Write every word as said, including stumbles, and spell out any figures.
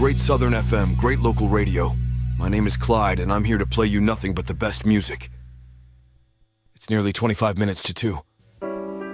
Great Southern F M, great local radio. My name is Clyde, and I'm here to play you nothing but the best music. It's nearly twenty-five minutes to two.